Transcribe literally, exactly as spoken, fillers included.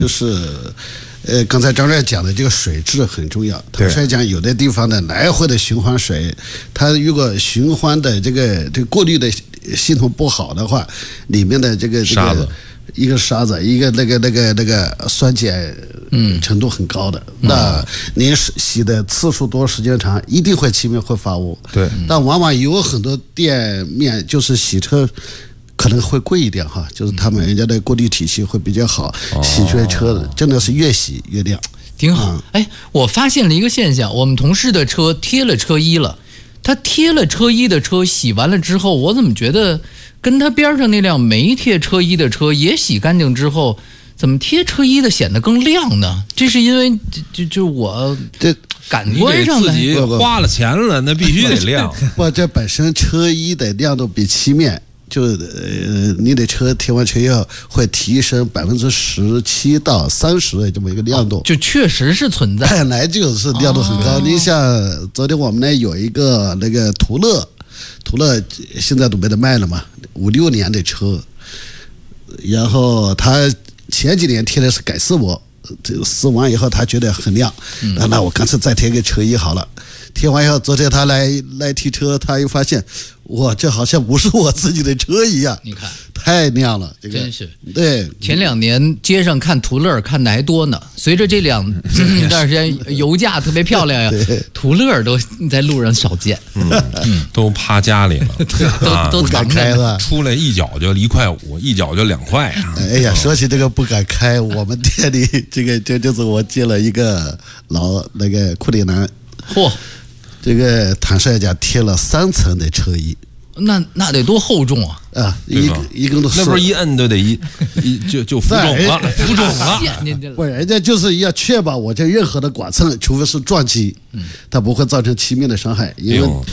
就是，呃，刚才张帅讲的这个水质很重要。坦率讲，有的地方的来回的循环水，它如果循环的这个这个过滤的系统不好的话，里面的这个这个一个沙子，一个那个那个那个酸碱，嗯，程度很高的。嗯、那您洗的次数多、时间长，一定会漆面会发污。 对， 但往往有很多店面就是洗车。可能会贵一点哈，就是他们人家的过滤体系会比较好，哦、洗出来车真的是越洗越亮， 挺好。嗯、哎，我发现了一个现象，我们同事的车贴了车衣了，他贴了车衣的车洗完了之后，我怎么觉得跟他边上那辆没贴车衣的车也洗干净之后，怎么贴车衣的显得更亮呢？这是因为就就我这感官上的自己花了钱了，那必须得亮。 不，这本身车衣的亮度比漆面。就呃，你的车贴完车以后会提升百分之十七到三十的这么一个亮度， 哦、就确实是存在， 本来就是亮度很高。哦、你像昨天我们那有一个那个途乐，途乐现在都没得卖了嘛，五六年的车，然后他前几年贴的是改色膜，这撕完以后他觉得很亮，嗯、那我干脆再贴个车衣好了。贴完以后，昨天他来来提车，他又发现，哇，这好像不是我自己的车一样。 你看， 太亮了，这个真是。 对， 前两年街上看途乐看的还多呢，随着这两这段时间油价特别漂亮呀，途乐都在路上少见， 嗯，嗯都趴家里了， 都都敢开了， 出来一脚就一块五，一脚就两块啊。 哎呀，说起这个不敢开，我们店里这个这就是我接了一个老那个库里南， 嚯。 这个坦率讲贴了三层的车衣， 那那得多厚重啊！ 啊，一一共都那不是一摁都得一一就就浮肿了，浮肿了。 不，人家就是要确保我这任何的剐蹭，除非是撞击，嗯，它不会造成漆面的伤害，因为。